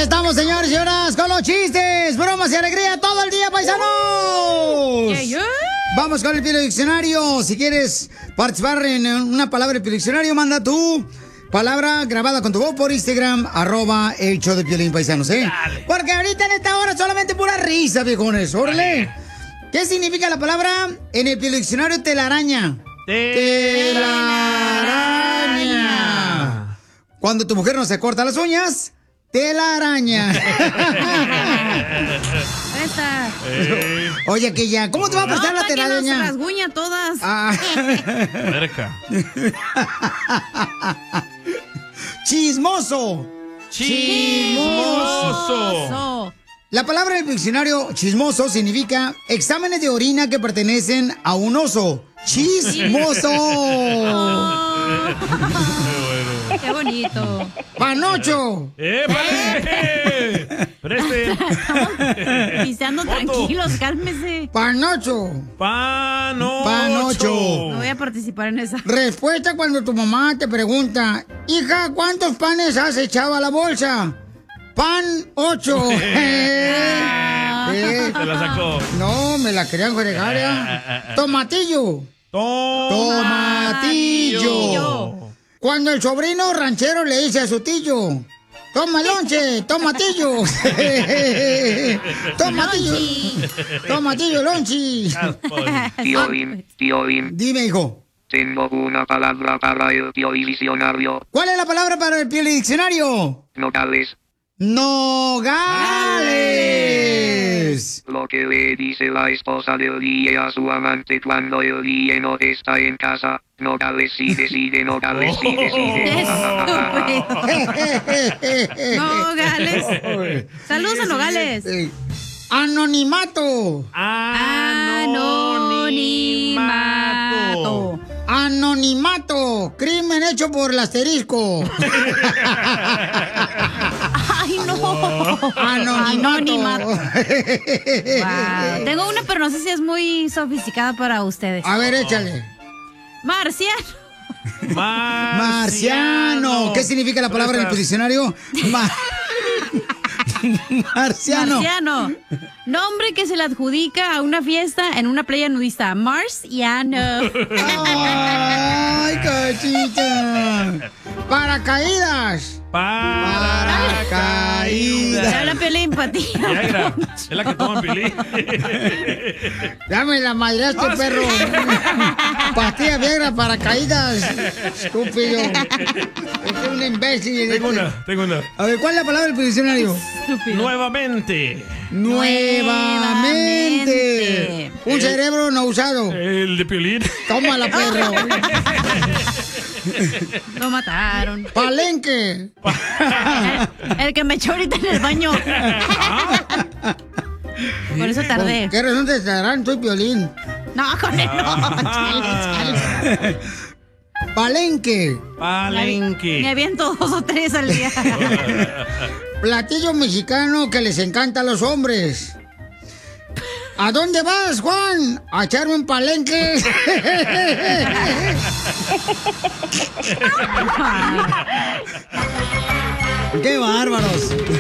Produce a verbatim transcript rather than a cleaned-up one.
Estamos, señores y señoras, con los chistes, bromas y alegría todo el día, paisanos. Yeah, yeah. Vamos con el Piolín Diccionario. Si quieres participar en una palabra del Piolín Diccionario, manda tu palabra grabada con tu voz por Instagram, arroba el show de Piolín, paisanos, ¿eh? Dale. Porque ahorita en esta hora solamente pura risa, viejones. ¡Órale! ¿Qué significa la palabra en el Piolín Diccionario? Telaraña. Telaraña. Cuando tu mujer no se corta las uñas, telaraña. Esta. Eh. Oye, que ya, ¿cómo te va a prestar no, la telaraña? No, rasguña todas. Ah. Chismoso. Chismoso. Chismoso. La palabra del diccionario chismoso significa exámenes de orina que pertenecen a un oso. Chismoso. Oh. Qué bonito. Panocho. ¡Eh, vale! ¡Preste! Piseando tranquilos, cálmese. Panocho. Panocho. Panocho. No voy a participar en esa. Respuesta cuando tu mamá te pregunta, hija, ¿cuántos panes has echado a la bolsa? Pan ocho. ¿Eh? Te la sacó. No, me la querían fregar ya. Tomatillo. Tomatillo. Tomatillo. Cuando el sobrino ranchero le dice a su tío, toma lonche, tomatillo. Tomatillo. Tomatillo, lonchi. Piolín, Piolín. Dime, hijo. Tengo una palabra para el Piolín Diccionario. ¿Cuál es la palabra para el Piolín Diccionario? Nogales. Nogales. Lo que le dice la esposa del día a su amante cuando el día no está en casa. Nogales sí decide, Nogales sí decide. Nogales. Saludos a Nogales. Anonimato. Anonimato. Anonimato. Crimen hecho por el asterisco. Ay, no. Anonimato. Anonimato. Wow. Tengo una, pero no sé si es muy sofisticada para ustedes. A ver, échale. Marciano. Marciano. Marciano. ¿Qué significa la palabra en el diccionario? Ma Marciano. Marciano. Nombre que se le adjudica a una fiesta en una playa nudista. Marciano. Ay, cachita. Paracaídas. Paracaídas. Ya la pelea empatía. Viagra. Es la que toma Piolín. Dame la madre a este ah, perro. Sí. Pastilla Viagra, paracaídas. Estúpido. Es un imbécil. Tengo este. una, tengo una. A ver, ¿cuál es la palabra del diccionario? Estúpido. Nuevamente. Nuevamente. Un El- cerebro no usado. El de Piolín. Tómala, perro. Lo mataron. Palenque. El, el que me echó ahorita en el baño. Por eso tardé. ¿Qué razón te estarán? Soy Piolín. No, con él no. Chale, chale. Palenque. Palenque. Me aviento dos o tres al día. Platillo mexicano que les encanta a los hombres. ¿A dónde vas, Juan? ¿A echarme un palenque? ¡Qué bárbaros!